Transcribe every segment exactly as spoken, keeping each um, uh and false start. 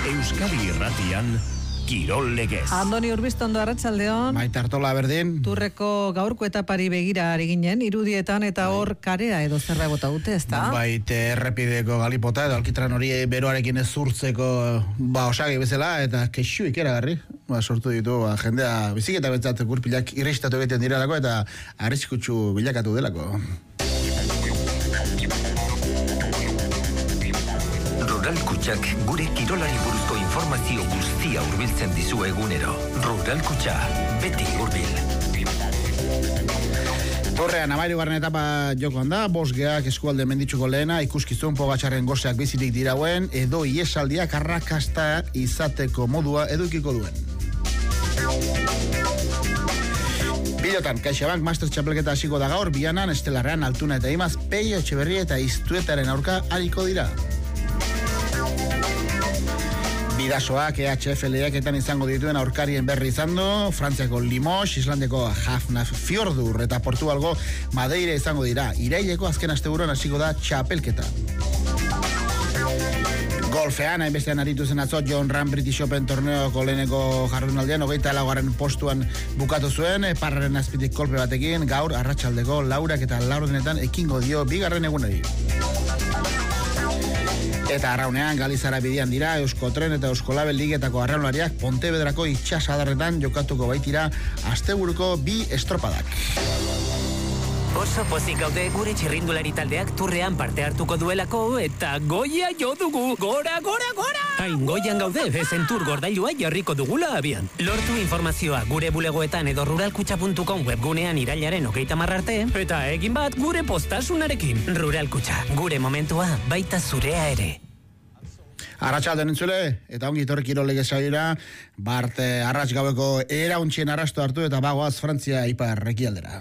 Euskadi Irratian Kirol Legez. Andoni Urbiztondo, arratsaldeon. Maite Artola berdin. Turreko gaurko etapari begira ari ginen, irudietan eta hor karea edo zerra bota dute, ezta? Baite errepideko galipota edo alkitran hori beroarekin ez zurtzeko ba osagi bezala eta kexu ikeragarri. Ba sortu ditu ba, jendea biziketa betzat gurpilak irristatu egiten direlako eta arriskutsu bilakatu delako. Rural Kutxak gure kirolari buruzko informazio guztia hurbiltzen dizu egunero. Rural Kutxa, beti hurbil. Torrean amairugarren etapa jokoan da, bosgeak eskualde menditsuko lehena, ikuskizun Pogačarren goseak bizirik dirauen, edo iesaldiak arrakasta izateko modua edukiko duen. Pilotan, CaixaBank Master Txapelketa hasiko da gaur, Bianan, Estelarrean, Altuna eta Imaz, Peio Etxeberria eta Iztuetaren aurka hariko dira. Bidasoak E H F lehiaketan izango dituen aurkarien berri izan du, Frantziako Limoges, Islandeko Hafnarfjordur eta Portugalgo Madeira izango dira. Iraileko azken asteburuan hasiko da txapelketa. Golfean, hainbestean aritu zen atzo John Ram British Open torneoko leheneko jardunaldian, hogeita laugarren postuan bukatu zuen, parraren azpitik kolpe batekin, gaur arratsaldeko laurak eta laurdenetan ekingo dio bigarren egunari. Eta arraunean Galizara bidean dira Eusko Tren eta Euskolabel ligetako arraunlariak Pontevedrako itxasadarretan jokatuko baitira asteburuko bi estropadak. Oso pozik gaude gure txirrindulari taldeak turrean parte hartuko duelako eta goia jo dugu, gora, gora, gora! Hain goian gaude, ezen tur gordailua jarriko dugula abian. Lortu informazioa gure bulegoetan edo ruralkutxa puntu com webgunean irailaren hogeita hamar arte, eta egin bat gure postasunarekin. Ruralkutxa, gure momentua baita zurea ere. Arratsaldeon entzule, eta ongi etorri Kirol Legez saioa, bart arrats gaueko erauntzien arrasto hartu eta bagoaz Frantzia ipar ekialdera.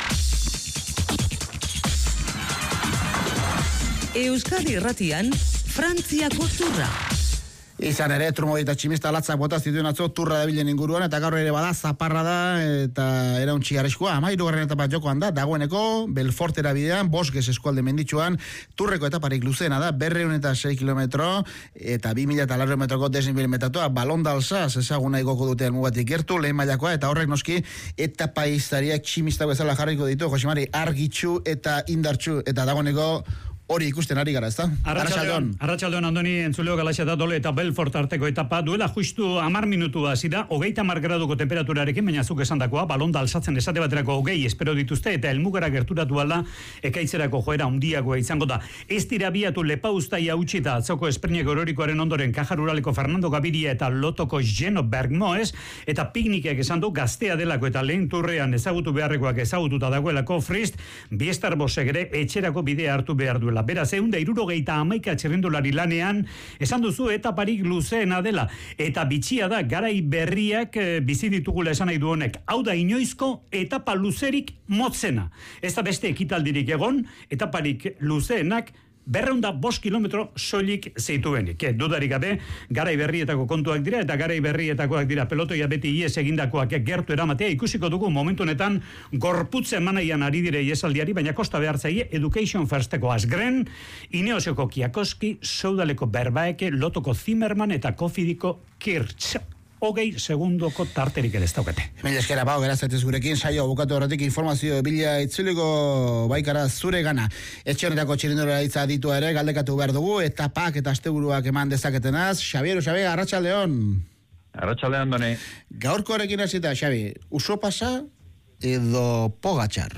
Euskadi Irratian, Frantziako turra. Izan ere, Trumoi eta tximista latzak botaz dituen atzo turra dabilen inguruan, eta gaur ere bada, zaparra da, eta erauntxi garrizkoa. Amairugarren etapa jokoan da, dagoeneko, Belfortera bidean, Bosges eskualde menditsuan, turreko etaparik luzeena da, berreun eta sei kilometro, eta bi mila eta larro metroko desnivelmetatua, balon dalsaz, ezaguna igoko dute mugatik gertu, lehen mailakoa, eta horrek noski, etapa izariak tximista bezala jarriko ditu, Josemari, argitxu eta indartxu, eta dagoeneko, hori ikusten ari gara, ezta? Arratsaldeon. Arratsaldeon Andoni entzuleo galaxia da dole eta Belfort arteko etapa duela justu hamar minutu hasi da, hogeita hamar graduko temperaturarekin, baina zuk esandakoa, balonda alzatzen esate baterako hogei espero dituzte eta helmugara gerturatu ala ekaitzerako joera handiagoa izango da. Ez dira biatu lepauztaia utzita atzoko esprinek ororikoaren ondoren Kajaruraleko Fernando Gaviria eta Lotoko Geno Bergmoes eta piknikek esan du gaztea delako eta lehen turrean ezagutu beharrekoak ezagututa dagoelako Frist, Biestarbosek ere etxerako bidea hartu behar duela. Beraz, egun da irurogeita hamaika txirrindulari lanean, esan duzu etaparik luzeena dela. Eta bitxia da, garai berriak e, bizi ditugula esan nahi du honek. Hau da inoizko etapa luzerik motzena. Ez da beste ekitaldirik egon, etaparik luzeenak, berreunda bost kilometro soilik zeituenik. E, dudarik gabe, garai berrietako kontuak dira, eta garai berrietakoak dira pelotoia beti ies egindakoak gertu eramatea, ikusiko dugu momentu honetan gorputze emanaian ari dire iesaldiari, baina kosta behar zaie Education Firsteko Asgren, Ineoseko Kiakoski, Soudaleko Berbaeke, Lotoko Zimmerman eta Kofidiko Kirch. Hogei segundoko tarterik ere ez daukate. Mila eskera, pau, gerazatez gurekin, saio bukatu horretik informazio bila itzuliko baikara zure gana. Etxe honetako txirindura hitza ditu ere, galdekatu behar dugu, etapak eta asteburuak eman dezaketenaz. Xabiero, Xabi, arratsaldeon. Arratsaldeon, Doni. Gaurko horrekin hasita, Xabi, uso pasa edo Pogačar?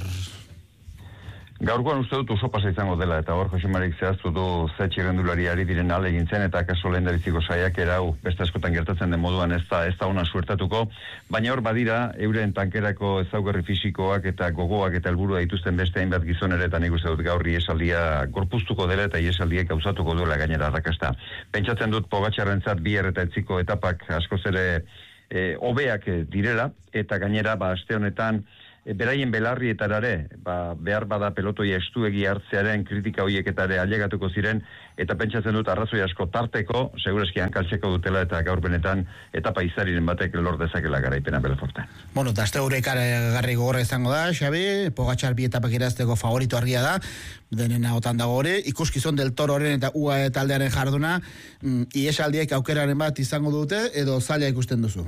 Gaurkoan uste dut oso pasa izango dela, eta hor Josemarik zehaztu du ze txirrindulari ari diren ale egintzen, eta kaso lehendabiziko saiak erau beste askotan gertatzen den moduan ez da, ez da ona suertatuko, baina hor badira, euren tankerako ezaugarri fisikoak eta gogoak eta helburua dituzten beste hainbat gizon ere, eta nik uste dut gaur iesaldia gorpuztuko dela eta iesaldiek gauzatuko duela gainera arrakasta. Pentsatzen dut Pogačarrentzat bihar eta etziko etapak askoz ere e, hobeak direla, eta gainera ba aste honetan e, beraien belarrietarare, ba, behar bada pelotoia estuegi hartzearen kritika hoieketare ailegatuko ziren, eta pentsatzen dut arrazoi asko tarteko, segureski hankaltzeko dutela eta gaur benetan etapa izariren batek lor dezakela garaipena Belforten. Bueno, eta azte hurek garri gogorra izango da, Xabi, Pogačar bi etapak irazteko favorito argia da, denen ahotan dago hori, ikuskizon del Tororen eta U A E taldearen jarduna, mm, iesaldiek aukeraren bat izango dute, edo zaila ikusten duzu?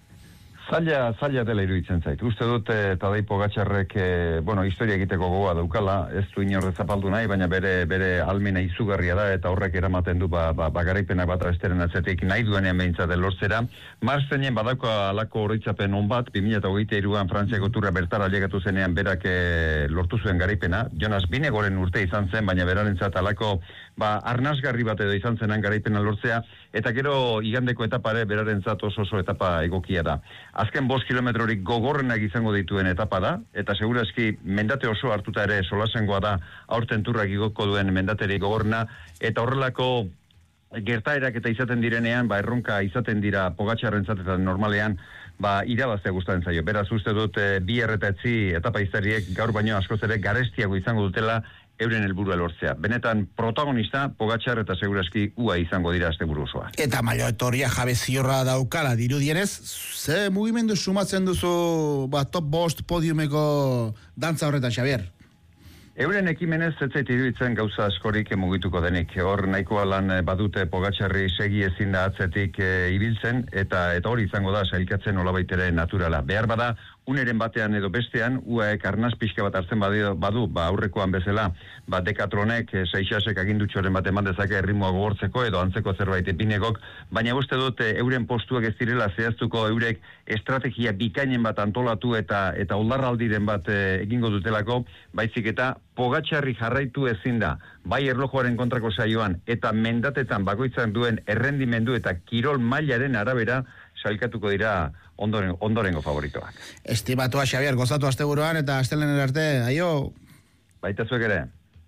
Zaila, zaila dela iruditzen zait. Uste dut eh, Tadej Pogačarrek, eh, bueno, historia egiteko gogoa daukala, ez du inorre zapaldu nahi, baina bere bere almena izugarria da, eta horrek eramaten du ba, ba, ba garaipenak bat besteren atzetik nahi duenean behintzat lortzera. Marstenen badauko alako oroitzapen on bat, bi mila hogeita hiruan Frantziako turra bertara ailegatu zenean berak eh, lortu zuen garaipena. Jonas Binegoren urte izan zen, baina berarentzat alako ba, arnasgarri bat edo izan zenan garaipena lortzea, eta gero igandeko etapare berarentzat oso oso etapa egokia da. Azken bost kilometrorik gogorrenak izango dituen etapa da, eta segurazki mendate oso hartuta ere solasengoa da aurten turrak igoko duen mendateri gogorrena, eta horrelako gertaerak eta izaten direnean, ba erronka izaten dira Pogačarrentzat eta normalean ba irabaztea gustatzen zaio. Beraz uste dut e, bi erretatzi etapa izariek gaur baino askoz ere garestiago izango dutela euren helburua lortzea. Benetan protagonista Pogačar eta segurazki U A E izango dira asteburu osoa. Eta mailo etoria jabe ziorra daukala dirudienez, ze mugimendu sumatzen duzu ba, top bost podiumeko dantza horretan, Xavier? Euren ekimenez ez zait iruditzen gauza askorik mugituko denik. Hor nahikoa lan badute Pogačarri segi ezin da atzetik e, ibiltzen, eta eta hori izango da sailkatzen olabaitere naturala. Behar bada, uneren batean edo bestean, U A Ek arnaz pixka bat hartzen badu, badu ba aurrekoan bezala, ba Decathlonek, e, Seixasek agindutxoren bat eman dezake erritmoa gogortzeko edo antzeko zerbait Binegok, baina uste dut e, euren postuak ez direla zehaztuko eurek estrategia bikainen bat antolatu eta eta oldarraldiren bat e, egingo dutelako, baizik eta Pogačarri jarraitu ezin da, bai erlojuaren kontrako saioan eta mendatetan bakoitzak duen errendimendu eta kirol mailaren arabera sailkatuko dira ondoren, ondorengo favoritoak. Estimatua, Xavier, gozatu asteburuan eta astelenen arte, aio! Baita zuek ere.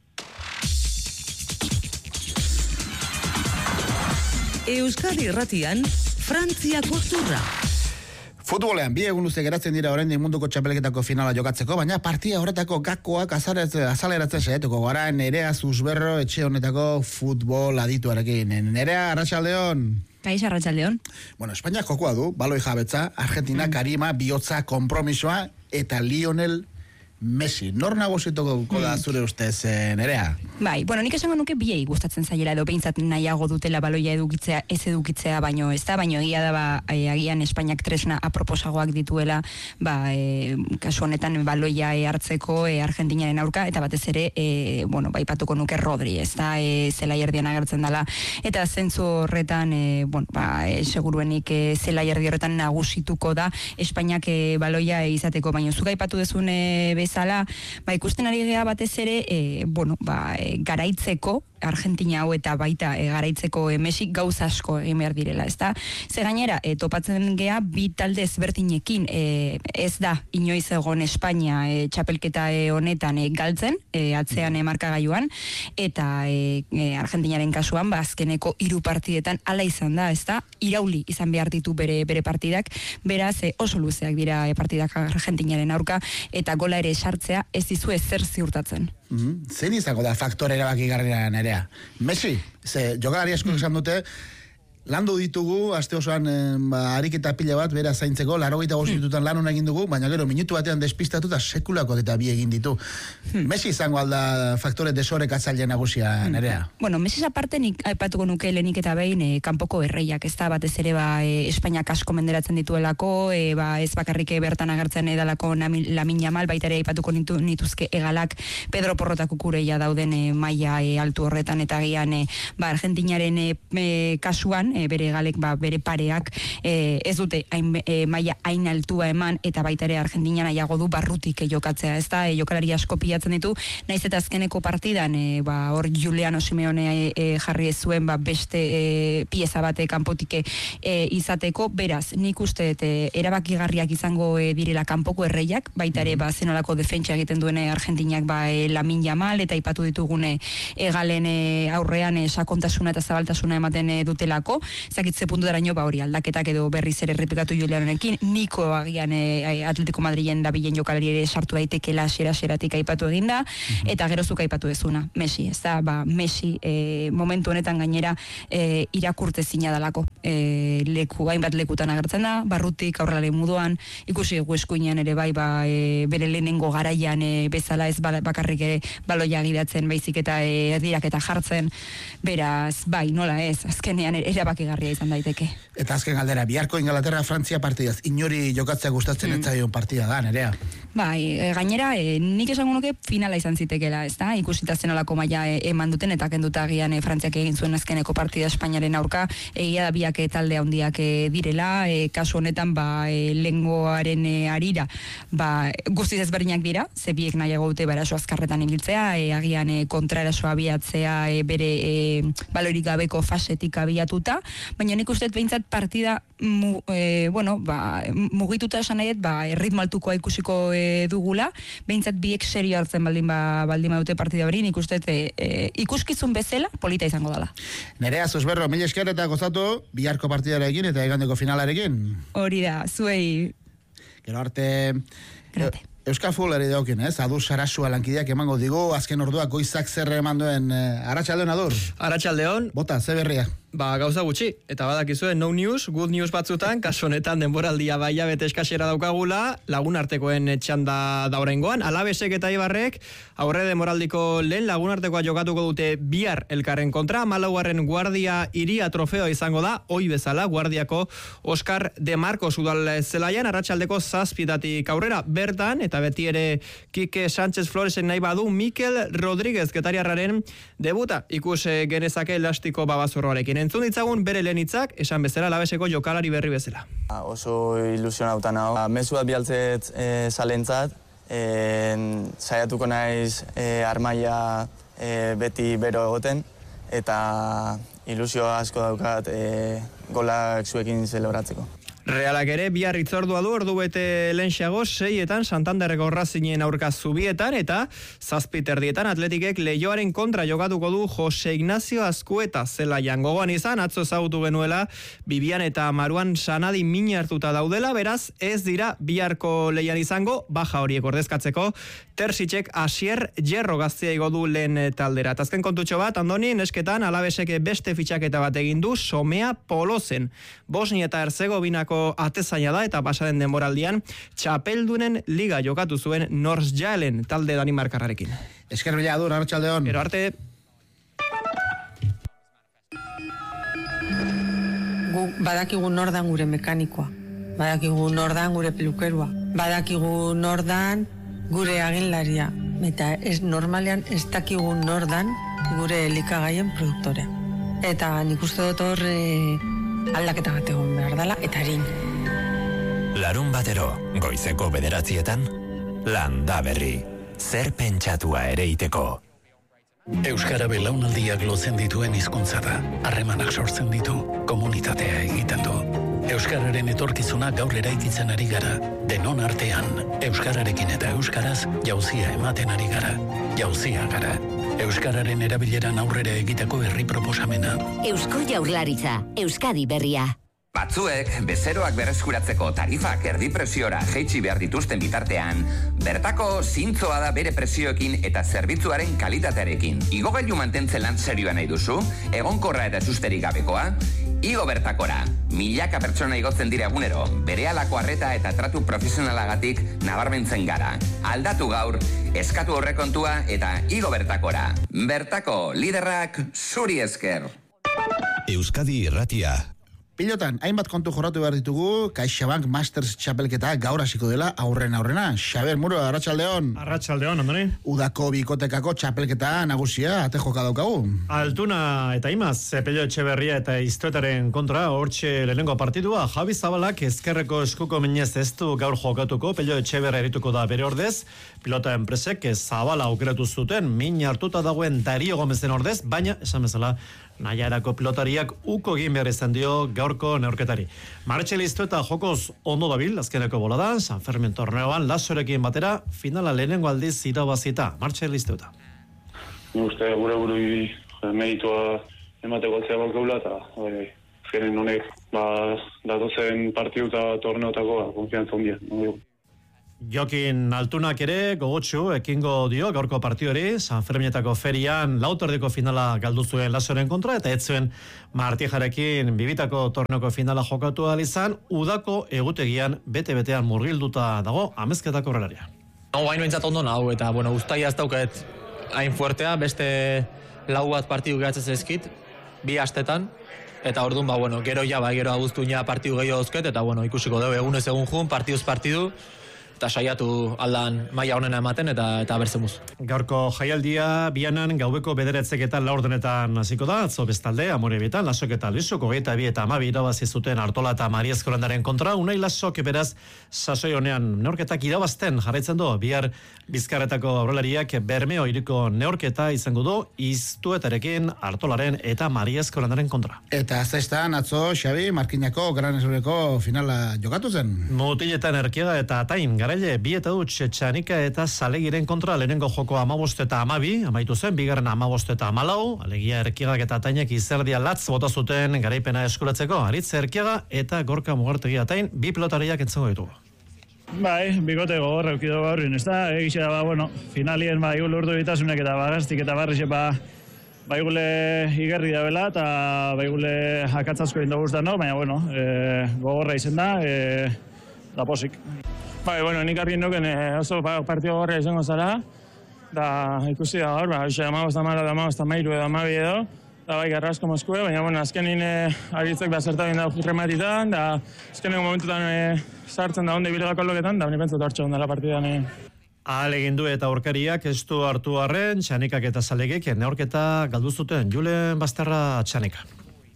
Euskadi Irratian, Frantziako zurra. Futbolean, bi egun luze geratzen dira oraindik munduko txapelketako finala jokatzeko, baina partida horretako gakoak azaleratzen saiatuko gara Nerea Zuzberro etxe honetako futbol adituarekin. Nerea, arratsaldeon. Kaixo, arratsaldeon. Bueno, Espainia jokoa du, baloi jabetza, Argentina, mm. Karima, bihotza, konpromisoa, eta Lionel Messi. Nor nagusituko da zure ustez, eh, Nerea? Bai, bueno, nik esango nuke biei gustatzen zaiela edo behintzat nahiago dutela baloia edukitzea, ez edukitzea baino ez da, baino egia da ba, e, agian Espainiak tresna aproposagoak dituela, ba, e, kasu honetan baloia e, hartzeko e, Argentinaren aurka, eta batez ere, e, bueno, bai patuko nuke Rodri, ez da, e, zela erdian agertzen dela, eta zentzu horretan, e, bueno, ba, e, seguruenik e, zela erdi horretan nagusituko da Espainiak e, baloia e, izateko, baino zuga aipatu dezun e, bezala, ba, ikusten ari gea batez ere, e, bueno, ba, e, garaitzeko, Argentina hau eta baita e, garaitzeko e, Messi gauza asko egin behar direla, ezta? Ze gainera, e, topatzen gea bi talde ezberdinekin, e, ez da inoiz egon Espainia e, txapelketa e, honetan e, galtzen, e, atzean e, markagailuan, eta e, e, Argentinaren kasuan, ba, azkeneko hiru partidetan hala izan da, ezta? Irauli izan behar ditu bere bere partidak, beraz e, oso luzeak dira e, partidak Argentinaren aurka, eta gola ere sartzea ez dizu ezer ziurtatzen. Mm-hmm. Zein izango da faktore erabakigarria, Nerea? Messi, ze jokalari asko esan dute, landu ditugu, aste osoan eh, ba, ariketa pila bat, bera zaintzeko, larogeita gozitutan lan egin dugu, baina gero minutu batean despistatu eta sekulako eta bi egin ditu. Messi izango alda faktore desorek atzaile nagusia, Nerea? Bueno, Messi aparte nik aipatuko nuke lehenik eta behin e, kanpoko erreiak, ez da batez ere ba, e, Espainiak asko menderatzen dituelako, e, ba, ez bakarrik bertan agertzen edalako Lamin Yamal, baita ere aipatuko nitu, nituzke egalak Pedro Porrota kukureia dauden e, maila e, altu horretan, eta gian e, ba, Argentinaren e, e, kasuan, E, bere galek, ba, bere pareak e, ez dute hain, e, maila hain altua eman, eta baita ere Argentina nahiago du barrutik e, jokatzea, ez da, e, jokalari asko pilatzen ditu, naiz eta azkeneko partidan e, ba, hor Juliano Simeone e, e, jarri ez zuen ba, beste e, pieza bate kanpotik e, izateko, beraz, nik uste e, erabakigarriak izango e, direla kanpoko erreiak, baita ere ba, zenolako defentsa egiten duene Argentinak ba, e, Lamin Yamal, eta ipatu ditugune egalen e, aurrean e, sakontasuna eta zabaltasuna ematen e, dutelako, zakitze puntutaraino ba hori aldaketak edo berriz ere errepikatu Julianonekin, Niko agian e, Atletico Madrilen dabilen jokalari ere sartu daitekela xera-xeratik aipatu eginda, mm-hmm. eta gero zuk aipatu dezuna, Messi, ez da, ba, Messi e, momentu honetan gainera e, irakurte zina dalako, e, leku, hainbat lekutan agertzen da, barrutik aurrelari moduan, ikusi eskuinean ere bai, ba, e, bere lehenengo garaian e, bezala ez bakarrik ere baloia gidatzen, baizik eta e, erdirak eta jartzen, beraz, bai, nola ez, azkenean erabakigarria izan daiteke. Eta azken galdera, biharko Inglaterra-Frantzia partidaz, inori jokatzea gustatzen mm. etzaion partida da, nerea? Bai, e, gainera, e, nik esango nuke finala izan zitekela, ez da? Ikusita zenolako maila e, eman duten, eta kenduta agian e, Frantziak egin zuen azkeneko partida Espainiaren aurka, egia da biak e, talde handiak e, direla, e, kasu honetan, ba, e, lengoaren e, arira, ba, guztiz ezberdinak dira, ze biek nahiago dute baraso azkarretan ibiltzea, e, agian e, kontraeraso abiatzea e, bere e, balorik gabeko fasetik abiatuta, baina nik uste behintzat partida mu, e, bueno, ba, mugituta esan nahiet, ba, ritmo altukoa ikusiko e, dugula, behintzat biek serio hartzen baldin ba, baldin badute partida hori, nik uste e, e, ikuskizun bezala polita izango dela. Nerea, Zuzberro, mila esker eta gozatu biharko partidarekin eta igandeko finalarekin. Hori da, zuei. Gero arte... Grate. Euskal Futbolari daukin, ez? Adur Sarasua lankideak emango digu, azken orduak goizak zer eman duen eh, Arratsaldeon Adur? Arratsaldeon. Bota, ze berria? Ba, gauza gutxi, eta badakizuen no news, good news batzutan, kasu honetan denboraldia baia bete eskasera daukagula, lagun artekoen txanda da oraingoan, Alabesek eta Ibarrek, aurre denboraldiko lehen lagun artekoa jokatuko dute bihar elkarren kontra, malaugarren Guardia Iria trofeo izango da, hoi bezala, Guardiako Oscar de Marcos udal zelaian, arratsaldeko zazpitatik aurrera, bertan, eta beti ere Kike Sánchez Floresen nahi badu, Mikel Rodríguez getariarraren debuta, ikus genezake elastiko babazorroarekin. Entzun ditzagun bere lehen hitzak, esan bezala Alabeseko jokalari berri bezala. Oso ilusionauta nago. Mezu bat bialtzet e, salentzat, e, saiatuko naiz e, armaia e, beti bero egoten, eta ilusio asko daukat e, golak zuekin zelebratzeko. Realak ere, bihar itzordua du, ordu bete lenxago, seietan, Santanderreko Racingen aurka zubietan, eta zazpiterdietan atletikek Leioaren kontra jokatuko du Jose Ignacio Azkueta zelaian. Gogoan izan, atzo ezagutu genuela, Bibian eta Maruan Sanadi min hartuta daudela, beraz, ez dira biharko leian izango, baja horiek ordezkatzeko, Terzitzek Asier Jerro gaztea igo du lehen taldera. Azken kontutxo bat, Andoni, nesketan, Alabesek beste fitxaketa bat egin du, Somea Polozen. Bosnia eta Herzegovinako atezaina da eta pasaren denboraldian txapeldunen liga jokatu zuen Norsjalen talde Danimarkarrarekin. Esker bila Adur, Arratsaldeon. Ero arte. Gu badakigu nordan gure mekanikoa, badakigu nordan gure pelukerua, badakigu nordan gure aginlaria, eta ez normalean ez dakigu nordan gure elikagaien produktorea. Eta nik uste dut hor e, aldaketa bat egon behar dela, eta harin. Larun batero, goizeko bederatzietan, Landa Berri, zer pentsatua ere iteko. Euskara belaunaldiak lotzen dituen hizkuntza da. Harremanak sortzen ditu, komunitatea egiten du. Euskararen etorkizuna gaur eraikitzen ari gara. Denon artean, euskararekin eta euskaraz jauzia ematen ari gara. Jauzia gara. Euskararen erabileran aurrera egiteko herri proposamena. Eusko Jaurlaritza, Euskadi Berria. Batzuek, bezeroak berreskuratzeko tarifak erdi presiora jeitsi behar dituzten bitartean, bertako zintzoa da bere presioekin eta zerbitzuaren kalitatearekin. Igogailu mantentzen lan serioa nahi duzu, egonkorra eta susterik gabekoa, igo bertakora. Milaka pertsona igotzen dira egunero, berehalako arreta eta tratu profesionalagatik nabarmentzen gara. Aldatu gaur, eskatu horrekontua eta igo bertakora. Bertako liderrak zuri esker. Euskadi Irratia. Pilotan, hainbat kontu jorratu behar ditugu, CaixaBank Masters txapelketa gaur hasiko dela aurren aurrena. Xaber Muro, Arratsaldeon. Arratsaldeon, Andoni. Udako bikotekako txapelketa nagusia, ate joka daukagu. Altuna eta Imaz, Pello Etxeberria eta Iztuetaren kontra, hortxe lehenengo partidua, Javi Zabalak ezkerreko eskuko minez ez du gaur jokatuko, Pello Etxeberria erituko da bere ordez, pilota enpresek Zabala aukeratu zuten, min hartuta dagoen Dario Gomezen ordez, baina, esan bezala, Naiarako pilotariak uko egin behar izan dio gaurko neurketari. Martxel Iztueta jokoz ondo dabil, azkeneko boladan, San Fermin torneoan, Lasorekin batera, finala lehenengo aldiz irabazita. Martxel Iztueta. Ni uste gure burui meritua emateko altzea balkeula, eta azkenen honek, ba, datozen partidu eta torneotako, ba, konfiantza hundia. No? Jokin Altunak ere gogotsu ekingo dio gaurko partiori, San Ferminetako ferian lauterdiko finala galdu zuen Lasoren kontra, eta ez zuen Martijarekin bibitako torneoko finala jokatu ahal izan, udako egutegian bete-betean murgilduta dago amezketako horrelaria. Hau hain bentsat ondo nahu, eta bueno, ustaia ez dauket hain fuertea, beste lau bat partidu geratzen zezkit, bi astetan, eta orduan, ba, bueno, gero ja, ba, gero abuztu ja partidu gehiago dauzket, eta bueno, ikusiko dugu egunez egun jun, partiduz partidu, eta saiatu aldan maila honena ematen eta eta berzemuz. Gaurko jaialdia bianan gaubeko bederatzeketan laurdenetan hasiko da, atzo bestalde, Amorebietan, Lasok eta Lisok, hogeita bi eta hamabi irabazi zuten Artola eta Maria Eskolandaren kontra, Unai Lasok beraz sasoi honean neorketak irabazten jarraitzen du, bihar Bizkarretako aurrelariak Bermeo hiriko neorketa izango du, Iztuetarekin Artolaren eta Maria Eskolandaren kontra. Eta zestan atzo Xabi Markinako Gran Esureko finala jokatu zen. Mutiletan Erkiega eta Atain garaile bi eta huts Txanika eta Zalegiren kontra lehenengo joko amabost eta amabi, amaitu zen, bigarren amabost eta amalau, alegia Erkiegak eta Atainek izerdia latz bota zuten garaipena eskuratzeko, Aritz Erkiega eta Gorka Mugartegi Atain bi pilotariak entzango ditugu. Bai, bikote gogorra eukido gaurrin, ez da, egitxera, ba, bueno, finalien, ba, igule urdu bitasunek eta bagaztik eta barrixe, ba, ba, igule igerri da bela, eta ba, igule akatzazko indo guztan, no? Baina, bueno, e, gogorra izen da, e, da posik. Bai, bueno, nik argin nuken e, oso partio gogorra izango zara, da ikusi da gaur, ba, xe, amabost amara, da amabost amairu edo amabi edo, da bai garrasko Moskue, baina, bueno, azkenin e, aritzek da zertabin da rematitan, da azkenin momentutan e, sartzen da onde bilegako loketan, da benipentzat hartxe ondala partidan. E. Ahal egin du eta aurkariak ez du hartu arren, Txanikak eta Zalegek neorketa galdu zuten, Julen Basterra Txanika.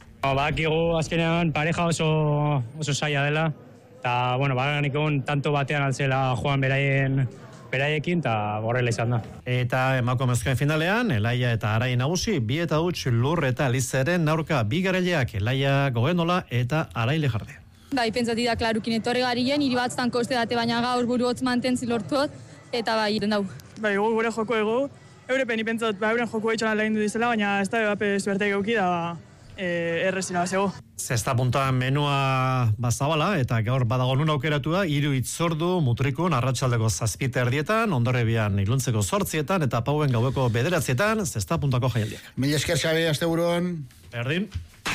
Bakigu azkenean pareja oso, oso zaila dela, eta, bueno, baganik egun tanto batean altzela joan beraien beraiekin, eta horrela izan da. Eta emakumezkoen finalean, Elaia eta Arai nagusi, bi eta huts Lur eta Lizeren naurka bi garaileak, Elaia Goenola eta Arai Lejarde. Bai, pentsati da, klarukin etorri garien, hiri batztan koste date, baina gaur buru hotz mantentzi lortuot, eta bai, iren dau. Bai, gu gure joko egu, eurepen ipentzat, ba, euren joko eitxan alda indu dizela, baina ez da bebape zuerte geuki da, e, errezina bazego. Zesta puntan menua bazabala, eta gaur badago nun aukeratua, hiru itzordu mutrikun arratsaldeko zazpite erdietan, ondorrebian iluntzeko zortzietan, eta pauen gaueko bederatzietan, zesta puntako jaialdiak. Mil esker Xabi, aste buruan. Berdin.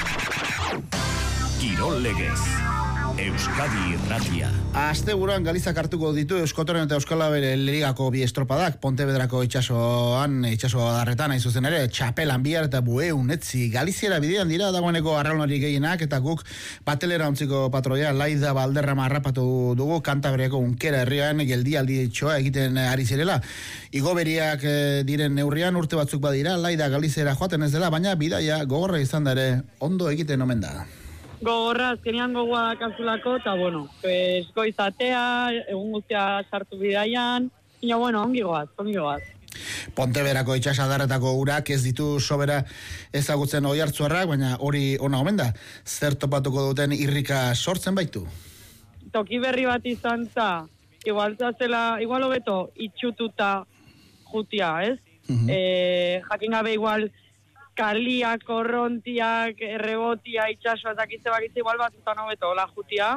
Kirol legez. Euskadi Irratia. Aste buruan Galizak hartuko ditu Euskotoren eta Euskal Abere Ligako bi estropadak, Pontevedrako itxasoan, itxaso darretan hain zuzen ere, Txapelan bihar eta Bueun etzi Galiziera bidean dira dagoeneko arraunari gehienak, eta guk batelera ontziko patroia Laida Balderrama harrapatu dugu Kantabriako Unkera herrian geldialdi txoa egiten ari zirela. Igoberiak diren neurrian urte batzuk badira, Laida Galiziera joaten ez dela, baina bidaia gogorra izan da ere ondo egiten omen da. Gogorra, azkenean gogoa dakazulako, eta, bueno, pues, goizatea, egun guztia sartu bidaian, ina, bueno, ongi goaz, ongi goaz. Ponteverako itxasadarretako urak ez ditu sobera ezagutzen oi hartzuarrak, baina hori ona omen da, zer topatuko duten irrika sortzen baitu? Toki berri bat izan za, igual zazela, igual hobeto, itxututa jutia, ez? Uh-huh. E, jakin gabe igual, kaliak, korrontiak, errebotia, itxasua, eta kitze bakitze igual batzutan hobeto, hola jutia,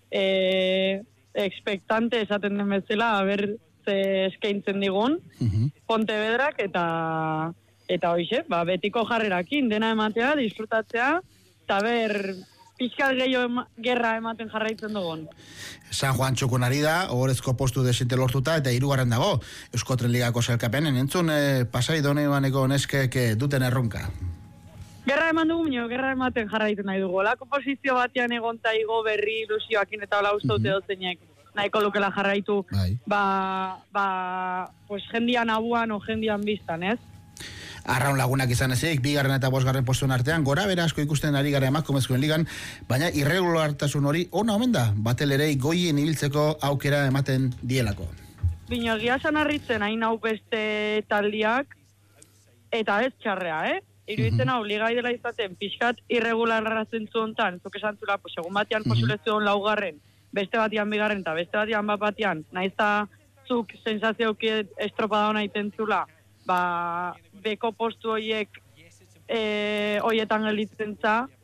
e, expectante esaten den bezala, haber ze eskaintzen digun, uh-huh. Pontevedrak, eta eta hoize, ba, betiko jarrerakin, dena ematea, disfrutatzea, eta ber, pixkat gehiago ema, gerra ematen jarraitzen dugun. San Juan txukun ari da, ohorezko postu desente lortuta, eta hirugarren dago, Euskotren Ligako sailkapenen, entzun e, pasai donebaneko neskek duten erronka. Gerra eman dugu minio, gerra ematen jarraitzen nahi dugu. Lako posizio batean egonta igo berri ilusioakin eta hola uste dute dozenek nahiko lukela jarraitu, bai. ba, ba, pues, jendian abuan o jendian biztan, ez? Arraun lagunak izan ezik, bigarren eta bosgarren postuen artean, gora bera asko ikusten ari gara emakumezkoen ligan, baina irregulartasun hori ona omen da, batelerei goien ibiltzeko aukera ematen dielako. Bino, egia san harritzen hain hau beste taldiak, eta ez txarrea, eh? Iruditzen hau, ligai dela izaten, pixkat irregularra zentzu hontan, zuk esan zula, pues, egun batean uh-huh. posibilezio laugarren, beste batian bigarren, eta beste batian bat batian, nahiz eta zuk sensazio estropada hona itentzula, ba, beko postu horiek e, horietan gelditzen za,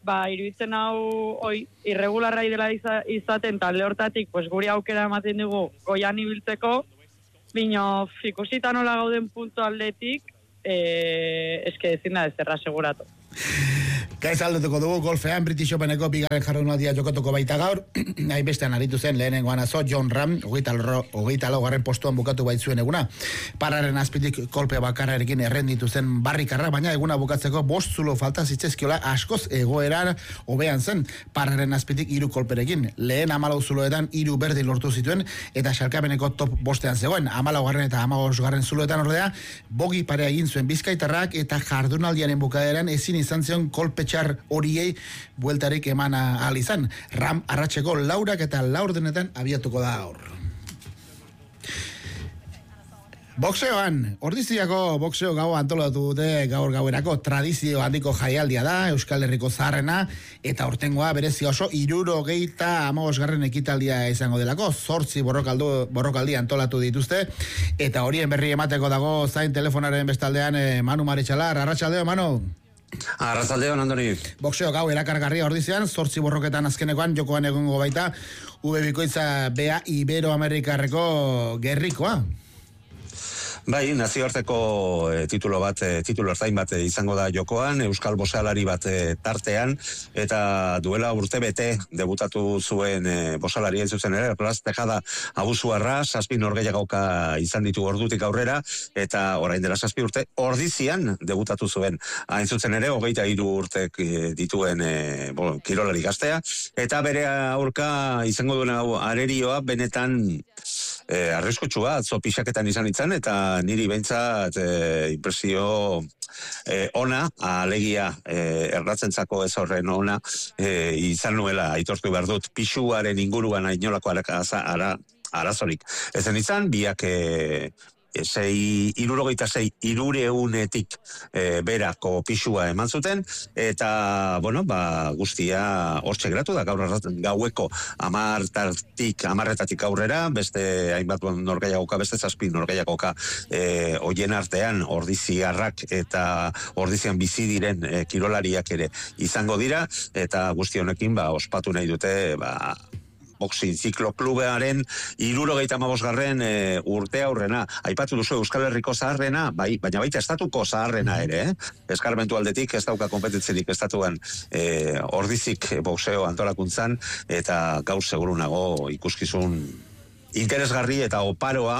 ba, iruditzen hau, oi, irregularra dela izaten, talde hortatik, pues, guri aukera ematen dugu goian ibiltzeko, bino, ikusita nola gauden puntu aldetik, eh, eske ezin da ez erra seguratu. Gaiz aldetuko dugu golfean, British Openeko bigarren jardunaldia jokatuko baita gaur, nahi bestean aritu zen lehenengoan azo, John Ram, hogeita laugarren postuan bukatu baitzuen eguna. Pararen azpitik kolpe bakarrarekin errenditu zen barrikarra, baina eguna bukatzeko bost zulo falta zitzezkiola askoz egoeran hobean zen. Pararen azpitik hiru kolperekin, lehen hamalau zuloetan hiru berdin lortu zituen, eta xalkapeneko top bostean zegoen, hamalaugarren eta hamabosgarren zuloetan ordea, bogi parea egin zuen bizkaitarrak, eta jardunaldiaren bukaeran ezin izan zion kolpe txar horiei bueltarik eman ahal izan. Ram arratseko laurak eta laurdenetan abiatuko da aur. Boxeoan, ordiziako boxeo gau antolatu dute gaur gauerako tradizio handiko jaialdia da, Euskal Herriko zaharrena, eta ortengoa berezi oso hirurogeita hamabosgarren ekitaldia izango delako, zortzi borrokaldi antolatu dituzte, eta horien berri emateko dago zain telefonaren bestaldean eh, Manu Maritxalar. Arratsaldeo, Manu? Arratsaldeo, Andoni. Boxeo gau erakargarria ordizian, zortzi borroketan azkenekoan jokoan egongo baita, U B Bikoitza Bea Iberoamerrikarreko gerrikoa. Bai, nazioarteko e, titulo bat, e, titulo ertain bat e, izango da jokoan, Euskal Boxealari bat e, tartean, eta duela urte bete debutatu zuen e, boxealari entzuzen ere, Plaz Tejada abusuarra, zazpi norgehiagoka izan ditu ordutik aurrera, eta orain dela zazpi urte, ordizian debutatu zuen hain zuzen ere, hogeita hiru urtek e, dituen e, bo, kirolari gaztea, eta bere aurka izango duen arerioa benetan e, arriskutsua, atzo pixaketan izan itzan, eta niri behintzat e, impresio e, ona, alegia e, erratzentzako ez horren ona, e, izan nuela aitortu behar dut, pixuaren inguruan ainolako ara, arazorik. Ezen izan, biak e, sei, irurogeita sei, irureunetik e, berako pixua eman zuten, eta, bueno, ba, guztia hortxe gratu da, gaur gaueko amartatik, amarretatik aurrera, beste hainbat norgehiagoka, beste zazpi norgehiagoka e, oien artean ordiziarrak eta ordizian bizi diren e, kirolariak ere izango dira, eta guzti honekin, ba, ospatu nahi dute, ba, boxing ziklo klubearen irurogeita hamabosgarren e, urte aurrena. Aipatu duzu Euskal Herriko zaharrena, bai, baina baita estatuko zaharrena ere, eh? Eskarmentu aldetik ez dauka kompetitzerik estatuan e, ordizik boxeo antolakuntzan, eta gaur seguru nago ikuskizun interesgarri eta oparoa,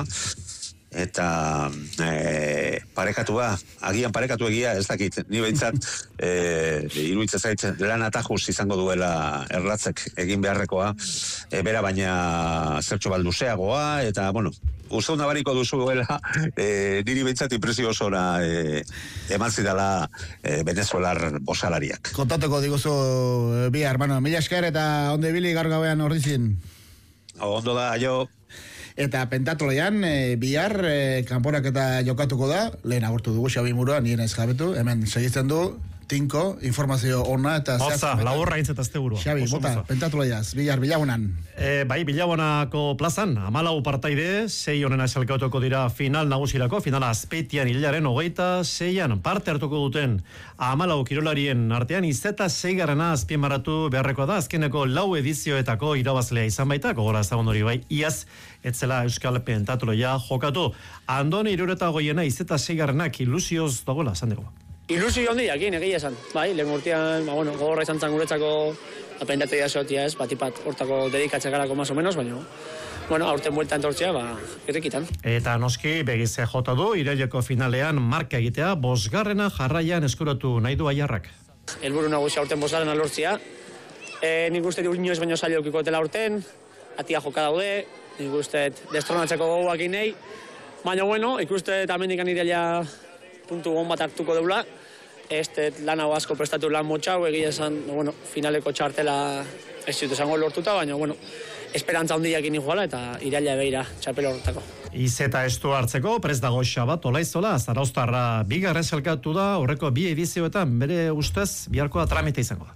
eta e, parekatua, agian parekatu egia, ez dakit, ni behintzat e, iruditzen zait lan atajuz izango duela erlatzek egin beharrekoa, e, bera baina zertxo balduzeagoa, eta, bueno, uste nabariko duzuela, e, niri behintzat impresio osora e, eman zidala e, venezuelar bosalariak. Kontatuko diguzu bihar, bueno, mila esker eta onde bili gaur gauean ordizin. Ondo da, jo. Eta pentatloian, e, bihar e, kanporak eta jokatuko da, lehen agurtu dugu Xabi Murua, nien ez jabetu, hemen segitzen du, tinko, informazio ona eta... Hotza, laburra hitz eta azte burua. Xabi, bota, pentatloiaz, bihar, bilagunan. E, bai, bilagunako plazan, amalau partaide, sei honena esalkautuko dira final nagusirako, finala azpeitian hilaren hogeita, seian parte hartuko duten amalau kirolarien artean, izeta seigarrena azpimarratu beharreko da, azkeneko lau edizioetako irabazlea izan baita, gogora ezagun hori bai, iaz, etzela Euskal Pentatloia jokatu. Andoni irureta goiena izeta seigarrenak ilusioz dagoela, esan dugu. Ilusio handi jakin, egia esan. Bai, lehen urtean, ba, bueno, gogorra izan zan guretzako apendatu sotia ez, batipat hortako dedikatzea garako más o menos, baina, bueno, aurten buelta entortzea, ba, irrikitan. Eta noski, begize jota du, iraileko finalean marka egitea, bosgarrena jarraian eskuratu nahi du aiarrak. Helburu nagusia aurten bosgarrena lortzea, e, nik uste dut inoiz baino saio okiko dela aurten, atia joka daude, nik uste destronatzeko goguak inei, baina, bueno, ikuste amendikan iraila puntu gon bat hartuko deula, ez lan hau asko prestatu lan motxau, egia esan, bueno, finaleko txartela ez dut esango lortuta, baina, bueno, esperantza handiak ini joala eta iraila beira txapel horretako. Izeta estu hartzeko, prest dago Xabat Olaizola, Zarauztarra bigarren salkatu da, horreko bi edizioetan, bere ustez, biharkoa tramite izango da.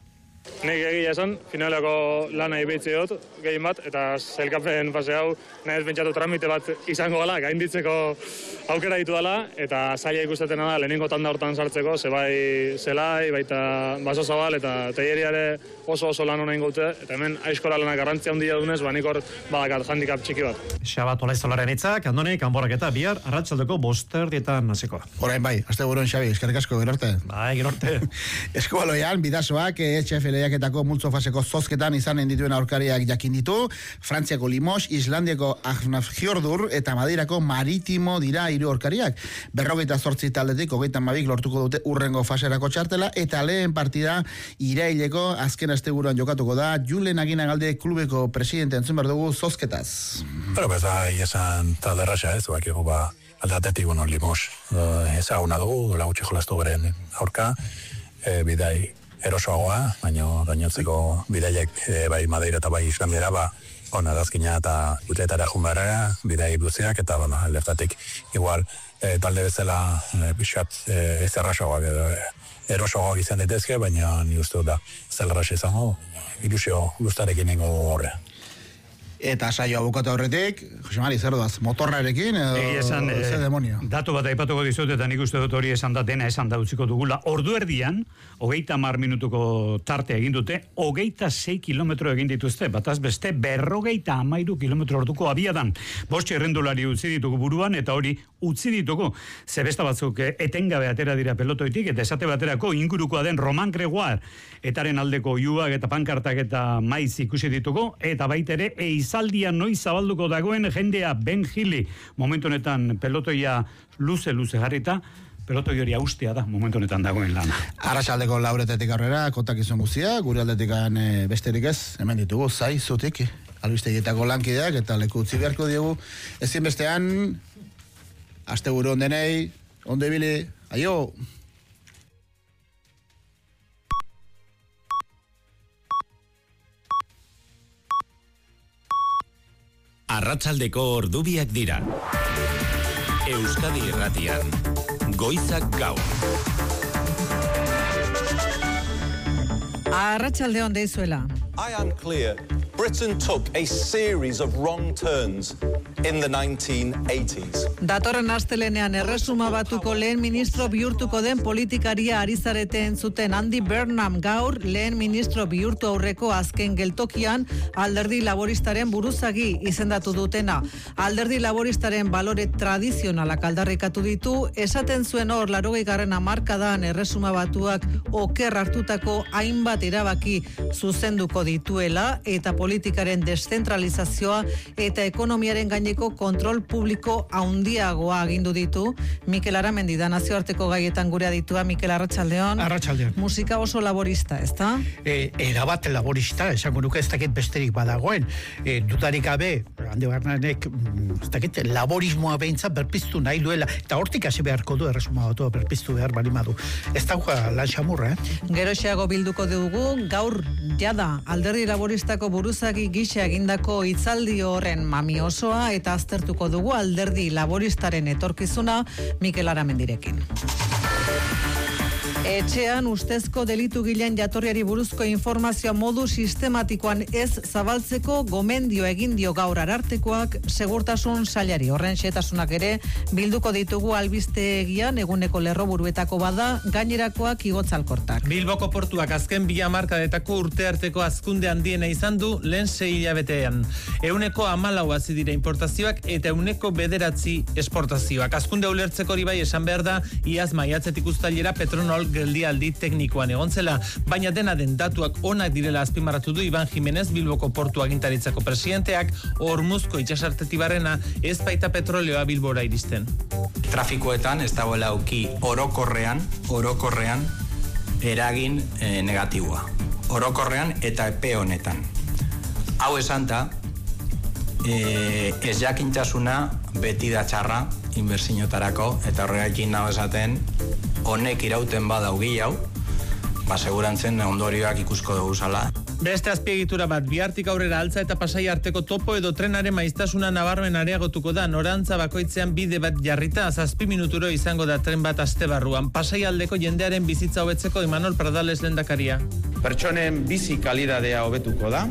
Nik egia esan, finaleko lana ibitzi dut, gehien bat, eta zelkapen fase hau, nahez bentsatu tramite bat izango gala, gainditzeko aukera ditu dela, eta zaila ikustetan da, lehenengo tanda hortan sartzeko, zebai zelai, baita baso zabal, eta teieriare oso oso lan honain gaute, eta hemen aizkola lanak garrantzia handia dunez, ba nik hor badakat handicap txiki bat. Xabat Olaizolaren hitzak, Andoni, kanborak eta bihar, arratsaldeko bosterdietan hasiko. Orain bai, aste buruan Xabi, eskerrik asko, gero arte. Bai, gero arte. Eskubaloian, bidazoak, H F lehiaketako multzo faseko zozketan izanen dituen aurkariak jakin ditu, Frantziako Limos, Islandiako Arnafjordur eta Madeirako Maritimo dira hiru aurkariak. Berrogeita zortzi taldetik, hogeita mabik lortuko dute urrengo faserako txartela, eta lehen partida iraileko azken asteburuan jokatuko da, Julen Aginagalde klubeko presidente entzun behar dugu zozketaz. Pero bez da, iesan talde raxa ez, bakiko ba, aldatetik, bueno, Limos, ezaguna dugu, lagutxe jolastu beren aurka, e, bidai erosoagoa, baina gainotzeko bidaiek e, bai Madeira eta bai Islandiera, ba, ona dazkina eta uteetara jumbara, bidai luzeak, eta bueno, leftatik igual e, talde bezala e, pixat e, ez errasoagoak edo e, erosoagoak izan daitezke, baina ni uste da zelraxe izango, ilusio guztarekin nengo horre. Eta saio abukatu horretik, Jose Mari, zer doaz, motorrarekin edo esan, ze eh, demonio? Datu bat aipatuko dizut eta nik uste dut hori esan da dena esan da utziko dugula. Ordu erdian, hogeita mar minutuko tarte egin dute, hogeita sei kilometro egin dituzte, bataz beste berrogeita amairu kilometro orduko abiadan. Bost errendulari utzi ditugu buruan eta hori utzi ditugu. Zebesta batzuk etengabe atera dira pelotoitik eta esate baterako ingurukoa den Roman Gregoire etaren aldeko oihuak eta pankartak eta maiz ikusi ditugu eta baitere eiz Izaldia noiz zabalduko dagoen jendea Ben Gili momentu honetan pelotoia luze luze jarrita, pelotoi hori austea da momentu honetan dagoen lana. Arratsaldeko lauretetik aurrera kontakizun guztia, gure aldetikan e, besterik ez, hemen ditugu zai zutik, albistegietako lankideak eta leku utzi beharko diogu. Ezin bestean asteburu on denei, ondo ibili, aio. Arratsaldeko ordubiak dira. Euskadi Irratian, Goizak Gaur. Arratsaldeon deizuela. I am clear. Britain took a series of wrong turns in the nineteen eighties. Datorren astelenean erresuma batuko lehen ministro bihurtuko den politikaria ari zarete entzuten Andy Burnham gaur lehen ministro bihurtu aurreko azken geltokian Alderdi Laboristaren buruzagi izendatu dutena. Alderdi Laboristaren balore tradizionalak aldarrikatu ditu, esaten zuen hor laurogeigarren hamarkadan erresuma batuak oker hartutako hainbat erabaki zuzenduko dituela eta politikaren deszentralizazioa eta ekonomiaren gaineko kontrol publiko handiagoa agindu ditu. Mikel Aramendi da nazioarteko gaietan gure aditua. Mikel, arratsaldeon. Arratsaldeon. Musika oso laborista, ezta? E, erabat laborista, esango nuke ez dakit besterik badagoen. E, dudarik gabe, Ande Barnanek, ez dakit laborismoa behintzat berpiztu nahi duela, eta hortik hasi beharko du erresuma batua berpiztu behar balimadu. Ez dauka lan xamurra, eh? Geroxeago bilduko dugu, gaur jada Alderdi Laboristako buruzagi gisa egindako hitzaldi horren mami osoa eta aztertuko dugu Alderdi Laboristaren etorkizuna Mikel Aramendirekin. Etxean ustezko delitu gilean jatorriari buruzko informazioa modu sistematikoan ez zabaltzeko gomendio egin dio gaur Arartekoak segurtasun sailari. Horren xetasunak ere bilduko ditugu albistegian eguneko lerroburuetako bada gainerakoak igotzalkortak. Bilboko portuak azken bi hamarkadetako urte arteko hazkunde handiena izan du lehen sei hilabetean. Euneko hamalau hazi dira importazioak eta euneko bederatzi esportazioak. Hazkunde ulertzeko hori bai esan behar da iaz maiatzetik uztailera Petronol geldialdi teknikoan egontzela, baina dena den datuak onak direla azpimarratu du Iban Jimenez Bilboko portu agintaritzako presidenteak, Hormuzko itsasartetik barrena ez baita petroleoa Bilbora iristen. Trafikoetan ez dagoela auki orokorrean, orokorrean eragin e, negatiboa. Orokorrean eta epe honetan. Hau esanta, e, ez jakintasuna beti da txarra inbertsioetarako eta horregatik nago esaten honek irauten badau hau, ba segurantzen ondorioak ikusko dugu zala. Beste azpiegitura bat, bihartik aurrera Altza eta Pasai arteko topo edo trenaren maiztasuna nabarmen areagotuko da, norantza bakoitzean bide bat jarrita, zazpi minuturo izango da tren bat aste barruan. Pasai aldeko jendearen bizitza hobetzeko Imanol Pradales lehendakaria. pertsonen bizi kalidadea hobetuko da,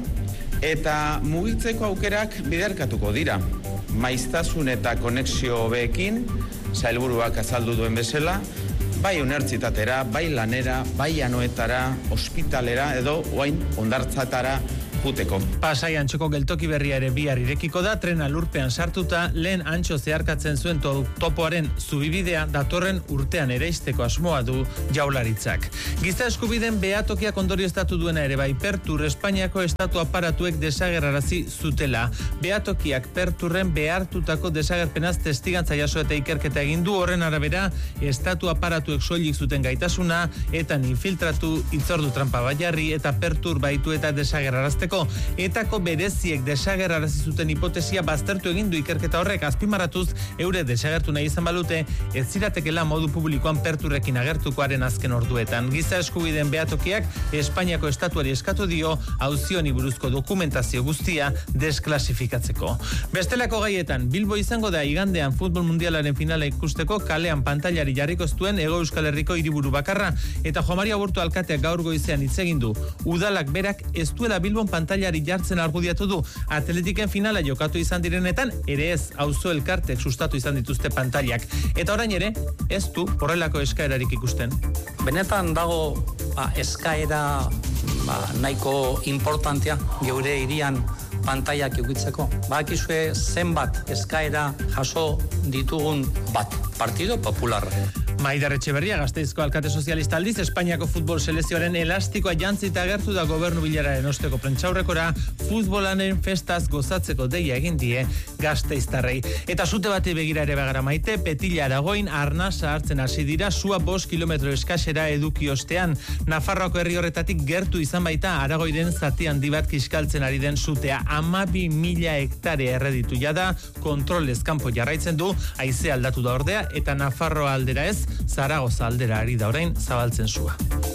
eta mugitzeko aukerak biderkatuko dira. Maiztasun eta konexio hobeekin, sailburuak azaldu duen bezala, bai unibertsitatera, bai lanera, bai anoetara, ospitalera edo oain ondartzatara juteko. Pasaian txoko geltoki berria ere bihar irekiko da, trena lurpean sartuta, lehen antxo zeharkatzen zuen to topoaren zubibidea datorren urtean ere izteko asmoa du jaularitzak. Giza eskubiden behatokiak ondorioztatu duena ere bai, Pertur Espainiako estatu aparatuek desagerrarazi zutela. Behatokiak Perturren behartutako desagerpenaz testigantza jaso eta ikerketa egin du, horren arabera estatu aparatuek soilik zuten gaitasuna eta infiltratu itzordu trampa baiarri eta Pertur baitu eta desagerrarazteko. Etako bereziek desagerrarazi zuten hipotesia baztertu egin du ikerketa horrek, azpimarratuz eure desagertu nahi izan balute ez ziratekela modu publikoan Perturrekin agertukoaren azken orduetan. Giza eskubideen behatokiak Espainiako estatuari eskatu dio auzioni buruzko dokumentazio guztia desklasifikatzeko. Bestelako gaietan, Bilbo izango da igandean futbol mundialaren finala ikusteko kalean pantailari jarriko zuen Hego Euskal Herriko hiriburu bakarra, eta Juan Mari Aburto alkateak gaur goizean hitz egin du. Udalak berak ez duela Bilbon pantailari jartzen argudiatu du. Atletiken finala jokatu izan direnetan, ere ez auzo elkartek sustatu izan dituzte pantailak. Eta orain ere, ez du horrelako eskaerarik ikusten. Benetan dago ba, eskaera ba, nahiko importantea geure hirian pantailak egitzeko. Bakizue zenbat eskaera jaso ditugun bat, Partido Popular. Maider Etxeberria, Gasteizko alkate sozialista aldiz, Espainiako futbol selezioaren elastikoa jantzita agertu da gobernu bilararen osteko prentsaurrekora, futbolanen festaz gozatzeko deia egin die gasteiztarrei. Eta zute bati begira ere bagara maite, Petilla Aragoin arnasa hartzen hasi dira, sua bost kilometro eskasera eduki ostean. Nafarroako herri horretatik gertu izan baita Aragoiren zati handi bat kiskaltzen ari den zutea. Amabi mila hektare erreditu jada, kontrolez kanpo jarraitzen du, haize aldatu da ordea, eta Nafarroa aldera ez, Zaragoza aldera ari da orain zabaltzen sua.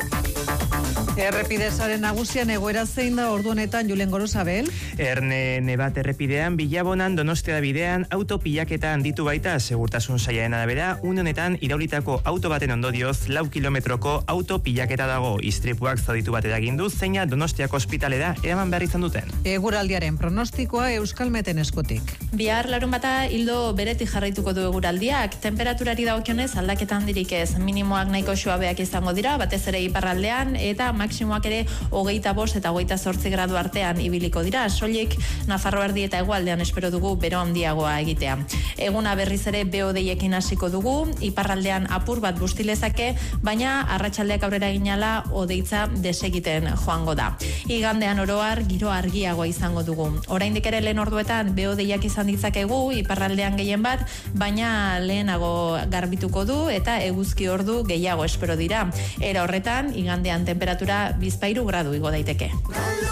Errepidesaren nagusian egoera zein da ordu honetan, Julen Gorosabel? Erne Nebat errepidean, Bilabonan, Donostia bidean, autopilaketa handitu baita segurtasun saiaren arabera, une honetan iraulitako auto baten ondorioz lau kilometroko autopilaketa dago. Istripuak zauditu bat eragindu, zeina Donostiako ospitalera eraman behar izan duten. Eguraldiaren pronostikoa Euskalmeten eskutik. Bihar larun bata hildo beretik jarraituko du eguraldiak, temperaturari dagokionez aldaketa handirik ez, minimoak nahiko suabeak izango dira, batez ere iparraldean, eta maksimoak ere hogeita bost eta hogeita zortzi gradu artean ibiliko dira, soilik Nafarro erdi eta hegoaldean espero dugu bero handiagoa egitea. Eguna berriz ere behodeiekin hasiko dugu, iparraldean apur bat bustilezake, baina arratsaldeak aurrera ginala hodeitza desegiten joango da. Igandean oroar giro argiagoa izango dugu. Oraindik ere lehen orduetan behodeiak izan ditzakegu, iparraldean gehien bat, baina lehenago garbituko du eta eguzki ordu gehiago espero dira. Era horretan, igandean temperatura bizpahiru gradu igo daiteke.